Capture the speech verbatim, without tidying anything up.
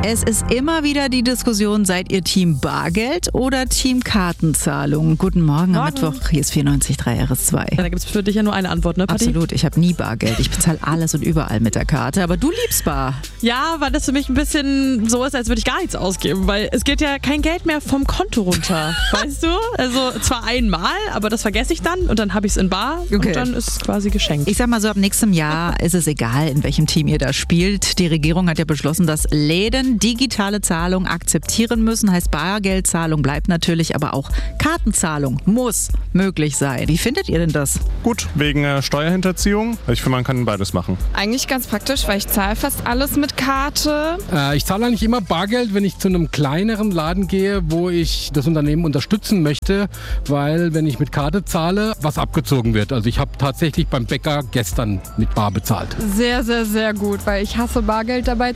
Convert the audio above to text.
Es ist immer wieder die Diskussion, seid ihr Team Bargeld oder Team Kartenzahlung? Guten Morgen, am Morgen. Mittwoch. Hier ist vierundneunzig Komma drei R S zwei. Ja, da gibt es für dich ja nur eine Antwort, ne, Patti? Absolut, ich habe nie Bargeld. Ich bezahle alles und überall mit der Karte. Aber du liebst Bar. Ja, weil das für mich ein bisschen so ist, als würde ich gar nichts ausgeben, weil es geht ja kein Geld mehr vom Konto runter, weißt du? Also zwar einmal, aber das vergesse ich dann und dann habe ich es in Bar Okay. und dann ist es quasi geschenkt. Ich sag mal so, ab nächstem Jahr ist es egal, in welchem Team ihr da spielt. Die Regierung hat ja beschlossen, dass Läden digitale Zahlung akzeptieren müssen. Heißt, Bargeldzahlung bleibt natürlich, aber auch Kartenzahlung muss möglich sein. Wie findet ihr denn das? Gut, wegen äh, Steuerhinterziehung. Ich finde, man kann beides machen. Eigentlich ganz praktisch, weil ich zahle fast alles mit Karte. Äh, ich zahle eigentlich immer Bargeld, wenn ich zu einem kleineren Laden gehe, wo ich das Unternehmen unterstützen möchte, weil wenn ich mit Karte zahle, was abgezogen wird. Also ich habe tatsächlich beim Bäcker gestern mit Bar bezahlt. Sehr, sehr, sehr gut, weil ich hasse Bargeld dabei